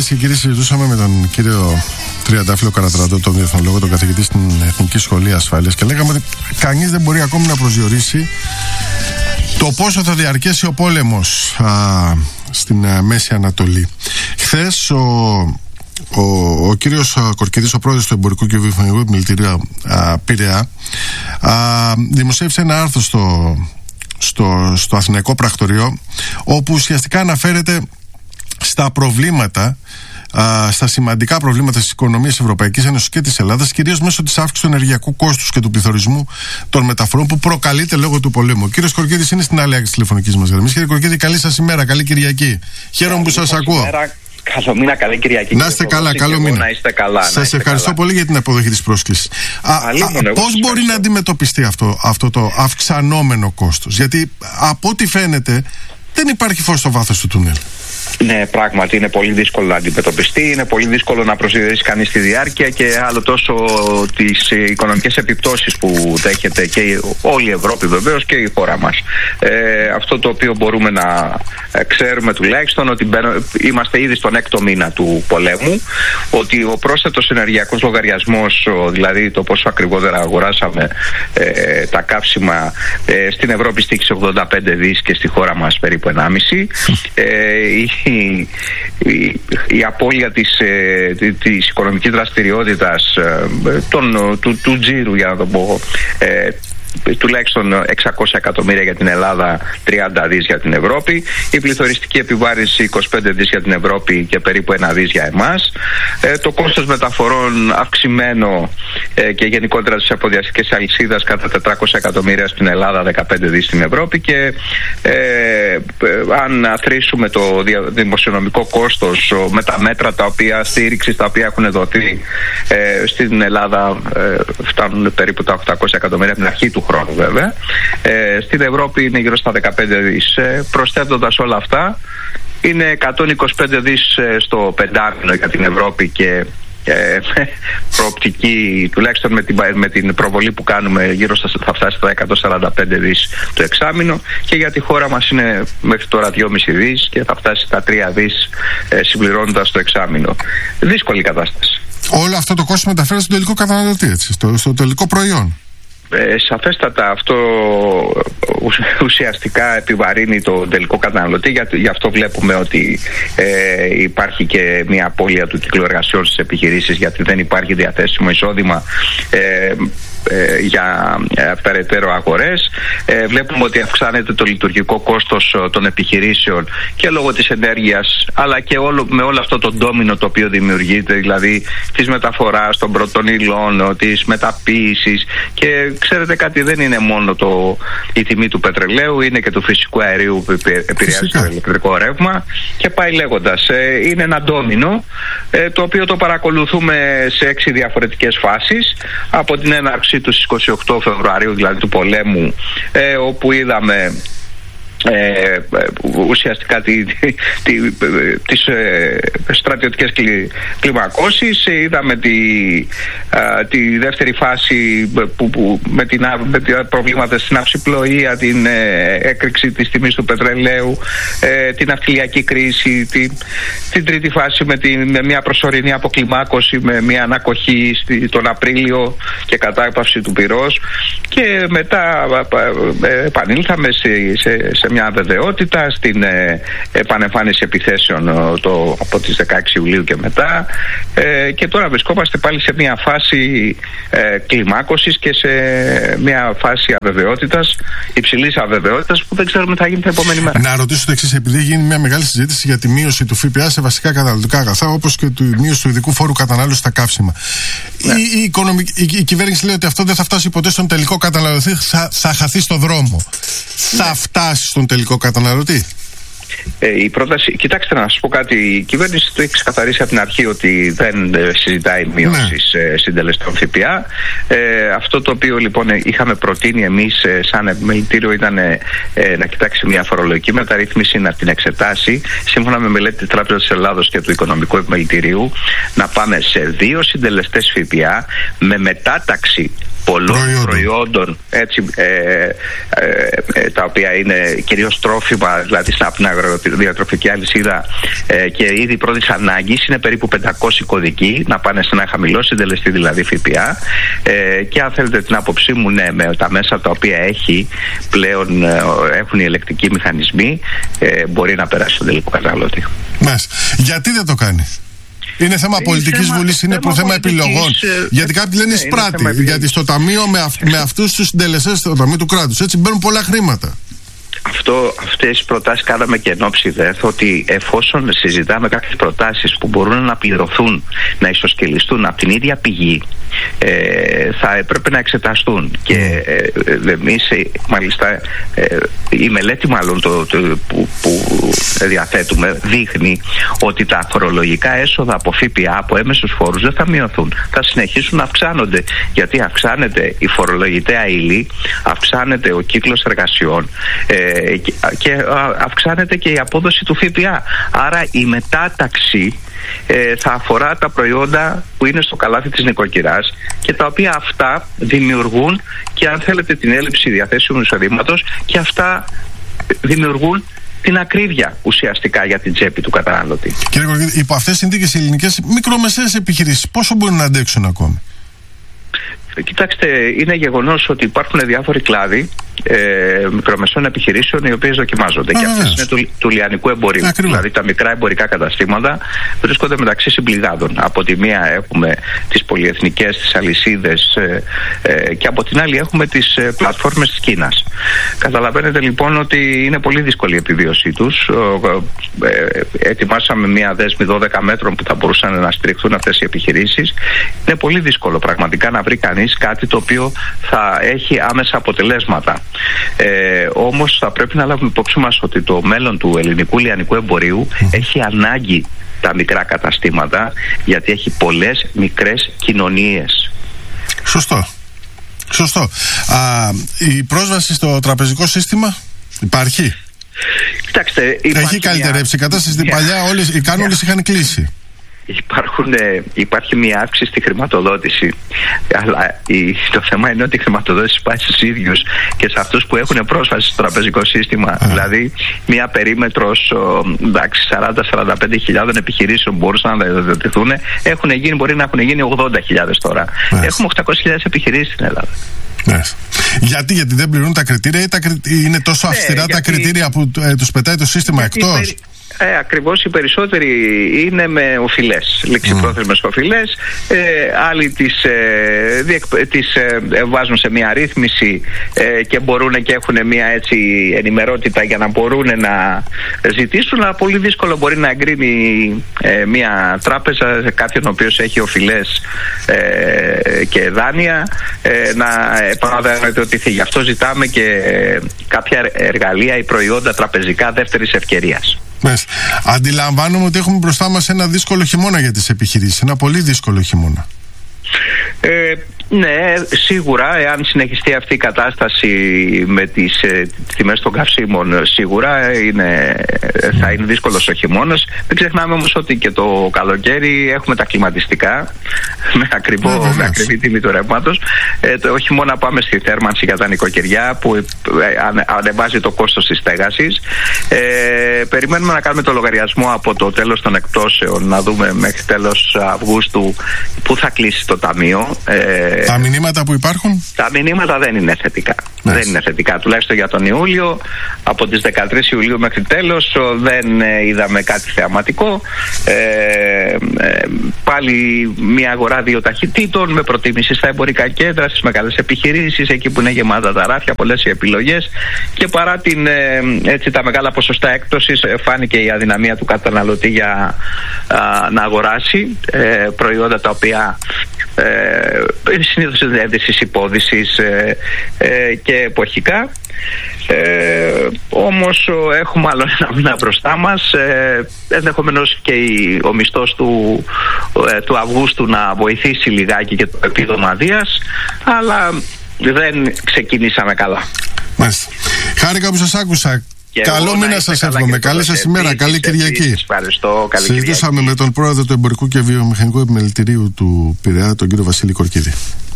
Κυρίες και κύριοι, συζητούσαμε με τον κύριο Τριαντάφυλλο Καρατραντό, τον διεθνολόγο, τον καθηγητή στην Εθνική Σχολή Ασφάλειας, και λέγαμε ότι κανείς δεν μπορεί ακόμη να προσδιορίσει το πόσο θα διαρκέσει ο πόλεμος στην Μέση Ανατολή. Χθες ο κύριος Κορκίδης, ο πρόεδρος του Εμπορικού και Βιομηχανικού Επιμελητηρίου Πειραιά, δημοσίευσε ένα άρθρο στο Αθηναϊκό Πρακτορείο, όπου ουσιαστικά αναφέρεται στα προβλήματα, στα σημαντικά προβλήματα της οικονομίας της Ευρωπαϊκής Ένωσης και της Ελλάδας, κυρίως μέσω της αύξησης του ενεργειακού κόστους και του πληθωρισμού των μεταφορών που προκαλείται λόγω του πολέμου. Ο κύριος Κορκίδης είναι στην άλλη άκρη της τηλεφωνικής μας γραμμής. Κύριε Κορκίδη, καλή σας ημέρα, καλή Κυριακή. Χαίρομαι που σας ακούω. Καλό μήνα, καλή Κυριακή. Να είστε καλά, καλό μήνα. Να είστε καλά. Σας ευχαριστώ πολύ για την αποδοχή της πρόσκλησης. Πώς μπορεί να αντιμετωπιστεί αυτό το αυξανόμενο κόστος? Γιατί από ό,τι φαίνεται δεν υπάρχει φως στο βάθος του τούνελ. Ναι, πράγματι είναι πολύ δύσκολο να αντιμετωπιστεί, είναι πολύ δύσκολο να προσδιορίσει κανείς τη διάρκεια και άλλο τόσο τις οικονομικές επιπτώσεις που δέχεται και όλη η Ευρώπη, βεβαίως, και η χώρα μας. Αυτό το οποίο μπορούμε να ξέρουμε τουλάχιστον, ότι είμαστε ήδη στον 6ο μήνα του πολέμου, ότι ο πρόσθετος ενεργειακός λογαριασμός, δηλαδή το πόσο ακριβότερα αγοράσαμε τα καύσιμα, στην Ευρώπη στήχησε 85 δις και στη χώρα μας περίπου 1,5. Η απώλεια της οικονομικής δραστηριότητας, του τζίρου, για να το πω, τουλάχιστον 600 εκατομμύρια για την Ελλάδα, 30 δις για την Ευρώπη. Η πληθωριστική επιβάρυνση 25 δις για την Ευρώπη και περίπου 1 δις για εμάς. Το κόστος μεταφορών αυξημένο και γενικότερα της εφοδιαστικής αλυσίδας κατά 400 εκατομμύρια στην Ελλάδα, 15 δις στην Ευρώπη. Και αν αθροίσουμε το δημοσιονομικό κόστος με τα μέτρα στήριξης τα οποία έχουν δοθεί στην Ελλάδα, φτάνουν περίπου τα 800 εκατομμύρια από την αρχή του χρόνου, βέβαια. Στην Ευρώπη είναι γύρω στα 15 δις. Προσθέτοντας όλα αυτά, είναι 125 δις στο πεντάμινο για την Ευρώπη και προοπτική, τουλάχιστον με την προβολή που κάνουμε, θα φτάσει στα 145 δις το εξάμηνο, και για τη χώρα μας είναι μέχρι τώρα 2,5 δις και θα φτάσει στα 3 δις συμπληρώνοντας το εξάμηνο. Δύσκολη κατάσταση. Όλο αυτό το κόστος μεταφέρει στον τελικό καταναλωτή, έτσι, στο τελικό προϊόν. Σαφέστατα αυτό ουσιαστικά επιβαρύνει τον τελικό καταναλωτή. Γι' αυτό βλέπουμε ότι υπάρχει και μια απώλεια του κύκλου εργασιών στις επιχειρήσεις, γιατί δεν υπάρχει διαθέσιμο εισόδημα για περαιτέρω αγορές. Βλέπουμε ότι αυξάνεται το λειτουργικό κόστος των επιχειρήσεων και λόγω της ενέργειας, αλλά και με όλο αυτό το ντόμινο το οποίο δημιουργείται, δηλαδή της μεταφοράς των πρώτων υλών, της μεταποίησης. Και ξέρετε κάτι, δεν είναι μόνο η τιμή του πετρελαίου, είναι και του φυσικού αερίου που επηρεάζει το ηλεκτρικό ρεύμα, και πάει λέγοντας. Είναι ένα ντόμινο το οποίο το παρακολουθούμε σε 6 διαφορετικές φάσεις, από την έναρξη του στις 28 Φεβρουαρίου, δηλαδή του πολέμου, όπου είδαμε ουσιαστικά τις στρατιωτικές κλιμακώσεις. Είδαμε τη δεύτερη φάση με τα προβλήματα στην ναυσιπλοεία, την έκρηξη της τιμής του πετρελαίου, την ναυτιλιακή κρίση, την τρίτη φάση με μια προσωρινή αποκλιμάκωση, με μια ανακοχή τον Απρίλιο και κατάπαυση του πυρός, και μετά επανήλθαμε σε μια αβεβαιότητα, στην επανεμφάνιση επιθέσεων από τις 16 Ιουλίου και μετά, και τώρα βρισκόμαστε πάλι σε μια φάση κλιμάκωσης και σε μια φάση αβεβαιότητας, υψηλής αβεβαιότητας, που δεν ξέρουμε τι θα γίνει την επόμενη μέρα. Να ρωτήσω το εξής, επειδή γίνει μια μεγάλη συζήτηση για τη μείωση του ΦΠΑ σε βασικά καταναλωτικά αγαθά, όπως και τη μείωση του ειδικού φόρου κατανάλωσης στα καύσιμα. Ναι. Η κυβέρνηση λέει ότι αυτό δεν θα φτάσει ποτέ στον τελικό καταναλωτή, θα χαθεί στο δρόμο. Ναι. Θα φτάσει στον τελικό καταναλωτή? Η πρόταση, κοιτάξτε να σας πω κάτι, η κυβέρνηση το έχει ξεκαθαρίσει από την αρχή ότι δεν συζητάει μείωσης συντελεστών ΦΠΑ. Αυτό το οποίο λοιπόν είχαμε προτείνει εμείς σαν επιμελητήριο ήταν να κοιτάξει μια φορολογική μεταρρύθμιση, να την εξετάσει σύμφωνα με μελέτη της Τράπεζας της Ελλάδος και του Οικονομικού Επιμελητηρίου, να πάμε σε 2 συντελεστές ΦΠΑ με μετάταξη πολλών προϊόντων, έτσι, τα οποία είναι κυρίως τρόφιμα, δηλαδή στην διατροφική αλυσίδα και είδη πρώτης ανάγκης, είναι περίπου 500 κωδικοί, να πάνε σε ένα χαμηλό συντελεστή, δηλαδή ΦΠΑ, και αν θέλετε την άποψή μου, ναι, με τα μέσα τα οποία πλέον έχουν οι ελεκτικοί μηχανισμοί, μπορεί να περάσει στον τελικό καταναλωτή. Γιατί δεν το κάνει? Είναι θέμα πολιτικής βουλής, είναι θέμα επιλογών. Γιατί κάποιοι λένε εισπράτη. Γιατί στο ταμείο με αυτούς τους συντελεστές, στο ταμείο του κράτους, έτσι μπαίνουν πολλά χρήματα. Αυτές τις προτάσεις κάναμε και εν όψη ΔΕΘ, ότι εφόσον συζητάμε κάποιες προτάσεις που μπορούν να πληρωθούν, να ισοσκελιστούν από την ίδια πηγή, θα έπρεπε να εξεταστούν. Και εμείς, μάλιστα, η μελέτη μάλλον που διαθέτουμε δείχνει ότι τα φορολογικά έσοδα από ΦΠΑ, από έμεσους φόρους, δεν θα μειωθούν. Θα συνεχίσουν να αυξάνονται. Γιατί αυξάνεται η φορολογητέα ύλη, αυξάνεται ο κύκλος εργασιών, και αυξάνεται και η απόδοση του ΦΠΑ. Άρα η μετάταξη θα αφορά τα προϊόντα που είναι στο καλάθι της νοικοκυράς και τα οποία αυτά δημιουργούν και, αν θέλετε, την έλλειψη διαθέσιμου εισοδήματος, και αυτά δημιουργούν την ακρίβεια ουσιαστικά για την τσέπη του καταναλωτή. Κύριε Κορκίδη, υπό αυτές τις συνθήκες οι ελληνικές μικρομεσαίες επιχειρήσεις πόσο μπορούν να αντέξουν ακόμη? Κοιτάξτε, είναι γεγονός ότι υπάρχουν διάφοροι κλάδοι μικρομεσαίων επιχειρήσεων οι οποίες δοκιμάζονται. Και αυτές είναι του λιανικού εμπορίου. Δηλαδή τα μικρά εμπορικά καταστήματα βρίσκονται μεταξύ συμπληγάδων. Από τη μία έχουμε τις πολυεθνικές, τις αλυσίδες, και από την άλλη έχουμε τις πλατφόρμες της Κίνας. Καταλαβαίνετε λοιπόν ότι είναι πολύ δύσκολη η επιβίωσή τους. Ετοιμάσαμε μία δέσμη 12 μέτρων που θα μπορούσαν να στηριχθούν αυτές οι επιχειρήσεις. Είναι πολύ δύσκολο πραγματικά να βρει κανείς κάτι το οποίο θα έχει άμεσα αποτελέσματα. Όμως θα πρέπει να λάβουμε υπόψη μας ότι το μέλλον του ελληνικού λιανικού εμπορίου έχει ανάγκη τα μικρά καταστήματα, γιατί έχει πολλές μικρές κοινωνίες. Σωστό. Η πρόσβαση στο τραπεζικό σύστημα υπάρχει? Κοιτάξτε, έχει καλυτερέψει η κατάσταση? Στην παλιά οι κάνονες είχαν κλείσει. Υπάρχει μια αύξηση στη χρηματοδότηση, αλλά το θέμα είναι ότι η χρηματοδότηση πάει στους ίδιους και σε αυτούς που έχουν πρόσβαση στο τραπεζικό σύστημα. Δηλαδή μια περίμετρος 40-45 χιλιάδων επιχειρήσεων μπορούσαν να διαδοτηθούν, μπορεί να έχουν γίνει 80.000 τώρα. Έχουμε 800.000 επιχειρήσεις στην Ελλάδα. Γιατί δεν πληρούν τα κριτήρια, ή είναι τόσο αυστηρά τα κριτήρια που τους πετάει το σύστημα εκτός? Ακριβώς, οι περισσότεροι είναι με οφειλές, ληξιπρόθεσμες οφειλές. Άλλοι τις βάζουν σε μια ρύθμιση και μπορούν και έχουν μια έτσι ενημερότητα για να μπορούν να ζητήσουν, αλλά πολύ δύσκολο μπορεί να εγκρίνει μια τράπεζα σε κάποιον ο οποίος έχει οφειλές και δάνεια να επαναδανειοδοτηθεί. Γι' αυτό ζητάμε και κάποια εργαλεία ή προϊόντα τραπεζικά δεύτερης ευκαιρίας. Αντιλαμβάνομαι ότι έχουμε μπροστά μας ένα δύσκολο χειμώνα για τις επιχειρήσεις, ένα πολύ δύσκολο χειμώνα. Ναι, σίγουρα, εάν συνεχιστεί αυτή η κατάσταση με τις τιμές των καυσίμων, σίγουρα θα είναι δύσκολος ο χειμώνας. Δεν ξεχνάμε όμως ότι και το καλοκαίρι έχουμε τα κλιματιστικά με ακριβή τιμή του ρεύματος. Το χειμώνα πάμε στη θέρμανση για τα νοικοκυριά που ανεβάζει το κόστος της στέγασης. Περιμένουμε να κάνουμε το λογαριασμό από το τέλος των εκπτώσεων, να δούμε μέχρι τέλος Αυγούστου που θα κλείσει το ταμείο. Τα μηνύματα που υπάρχουν? Τα μηνύματα δεν είναι θετικά. Δεν είναι θετικά, τουλάχιστον για τον Ιούλιο. Από τις 13 Ιουλίου μέχρι τέλος δεν είδαμε κάτι θεαματικό. Πάλι μια αγορά δύο ταχυτήτων με προτίμηση στα εμπορικά κέντρα, στις μεγάλες επιχειρήσεις, εκεί που είναι γεμάτα τα ράφια, πολλές οι επιλογές, και παρά τα μεγάλα ποσοστά έκπτωσης φάνηκε η αδυναμία του καταναλωτή για να αγοράσει προϊόντα τα οποία συνήθως ένδυσης υπόδυσης και εποχικά. Όμως έχουμε άλλο ένα μήνα μπροστά μας, ενδεχομένως και ο μισθός του Αυγούστου να βοηθήσει λιγάκι και το επίδομα Δίας, αλλά δεν ξεκινήσαμε καλά. Μάλιστα. Χάρηκα που σας άκουσα. Καλό μήνα σας εύχομαι. Καλή σας ημέρα. Καλή Κυριακή. Ευχαριστώ. Συζητούσαμε με τον πρόεδρο του Εμπορικού και Βιομηχανικού Επιμελητηρίου του Πειραιά, τον κύριο Βασίλη Κορκίδη.